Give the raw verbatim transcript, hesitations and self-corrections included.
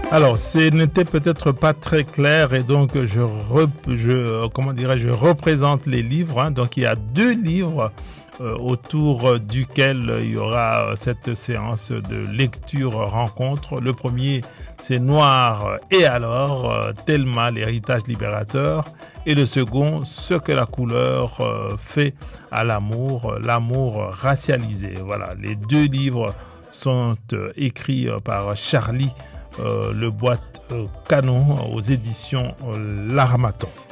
Alors, ce n'était peut-être pas très clair et donc je, rep, je comment dirais je représente les livres. Hein. Donc, il y a deux livres euh, autour duquel il y aura cette séance de lecture rencontre. Le premier, c'est Noir et alors, euh, Thelma, l'héritage libérateur. Et le second, Ce que la couleur euh, fait à l'amour, l'amour racialisé. Voilà, les deux livres sont euh, écrits euh, par Charlie Euh, le boîte euh, Canon aux éditions euh, L'Harmattan.